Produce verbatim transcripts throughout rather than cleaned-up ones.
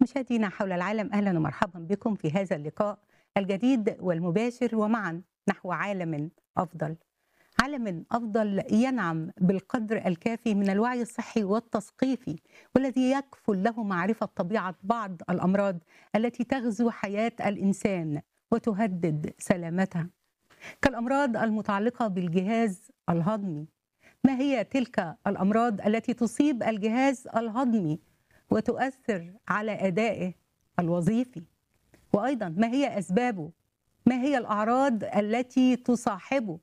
مشاهدينا حول العالم، أهلا ومرحبا بكم في هذا اللقاء الجديد والمباشر، ومعا نحو عالم أفضل. عالم أفضل ينعم بالقدر الكافي من الوعي الصحي والتثقيفي، والذي يكفل له معرفة طبيعة بعض الأمراض التي تغزو حياة الإنسان وتهدد سلامته، كالأمراض المتعلقة بالجهاز الهضمي. ما هي تلك الأمراض التي تصيب الجهاز الهضمي وتؤثر على أدائه الوظيفي؟ وأيضا ما هي أسبابه؟ ما هي الأعراض التي تصاحبه؟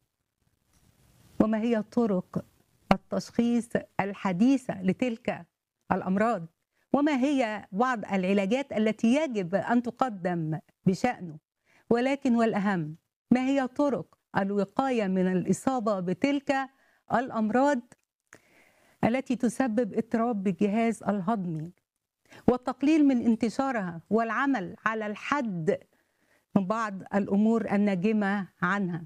وما هي طرق التشخيص الحديثة لتلك الأمراض؟ وما هي بعض العلاجات التي يجب أن تقدم بشأنه؟ ولكن والأهم، ما هي طرق الوقاية من الإصابة بتلك الأمراض التي تسبب اضطراب بالجهاز الهضمي، والتقليل من انتشارها والعمل على الحد من بعض الأمور الناجمة عنها.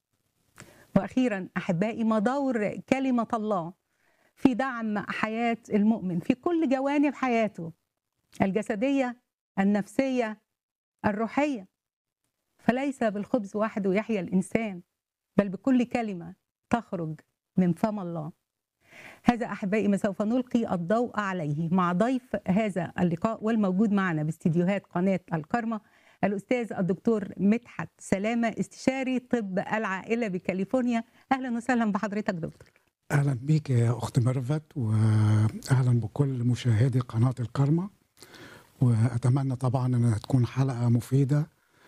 وأخيرا أحبائي، ما دور كلمة الله في دعم حياة المؤمن في كل جوانب حياته الجسدية، النفسية، الروحية؟ فليس بالخبز وحده يحيا الإنسان، بل بكل كلمة تخرج من فم الله. هذا أحبائي ما سوف نلقي الضوء عليه مع ضيف هذا اللقاء والموجود معنا باستديوهات قناة الكرمة، الأستاذ الدكتور مدحت سلامة، استشاري طب العائلة بكاليفورنيا. أهلا وسهلا بحضرتك دكتور. أهلا بيك يا أخت ميرفت، وأهلا بكل مشاهدي قناة الكرمة، وأتمنى طبعا أنها تكون حلقة مفيدة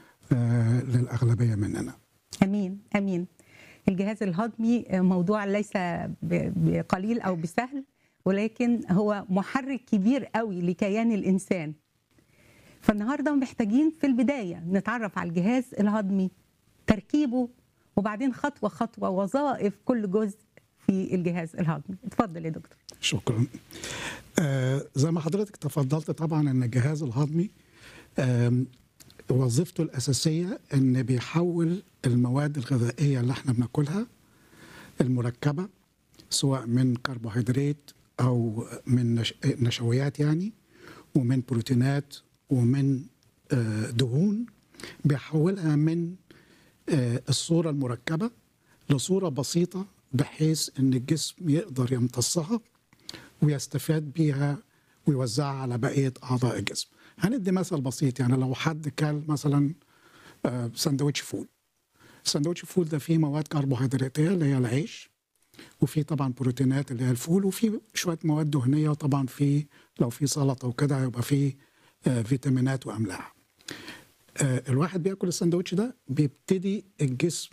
للأغلبية مننا. أمين أمين. الجهاز الهضمي موضوع ليس بقليل أو بسهل، ولكن هو محرك كبير قوي لكيان الإنسان. فالنهاردة محتاجين في البداية نتعرف على الجهاز الهضمي، تركيبه، وبعدين خطوة خطوة وظائف كل جزء في الجهاز الهضمي. اتفضل يا دكتور. شكرا. آه زي ما حضرتك تفضلت طبعا أن الجهاز الهضمي آه وظيفته الأساسية أن بيحول المواد الغذائية اللي احنا بناكلها المركبة، سواء من كربوهيدرات أو من نشويات يعني، ومن بروتينات ومن دهون، بيحولها من الصورة المركبة لصورة بسيطة بحيث أن الجسم يقدر يمتصها ويستفاد بيها ويوزعها على بقية أعضاء الجسم. هندي مثل بسيط، يعني لو حد كل مثلا سندوتش فول، سندوتش فول ده فيه مواد كربوهيدراتية اللي هي العيش، وفيه طبعا بروتينات اللي هي الفول، وفيه شوية مواد دهنية، وطبعا فيه لو فيه سلطة وكده هيبقى فيه فيتامينات وأملاح. الواحد بياكل السندوتش ده بيبتدي الجسم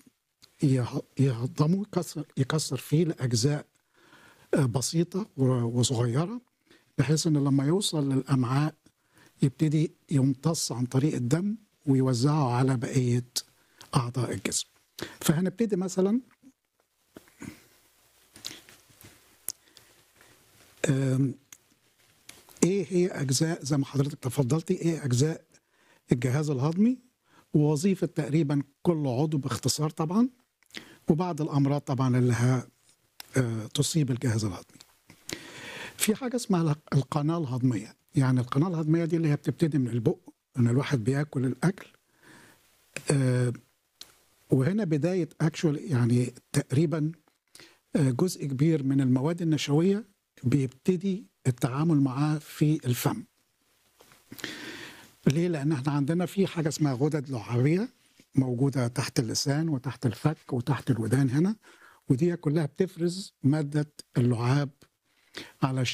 يهضمه، يكسر يكسر فيه لأجزاء بسيطة وصغيرة، بحيث ان لما يوصل للأمعاء يبتدي يمتص عن طريق الدم ويوزعه على بقية أعضاء الجسم. فهنبتدي مثلا ايه هي أجزاء، زي ما حضرتك تفضلتي، ايه أجزاء الجهاز الهضمي ووظيفة تقريبا كل عضو باختصار طبعا، وبعض الأمراض طبعا اللي تصيب الجهاز الهضمي. في حاجة اسمها القناة الهضمية، يعني القناة الهضمية دي اللي هي بتبتدي من البق، ان الواحد بياكل الأكل آه وهنا بداية اكشوال، يعني تقريبا آه جزء كبير من المواد النشوية بيبتدي التعامل معاه في الفم. ليه؟ لأن احنا عندنا في حاجة اسمها غدد لعابية موجودة تحت اللسان وتحت الفك وتحت الودان هنا، ودي كلها بتفرز مادة اللعاب على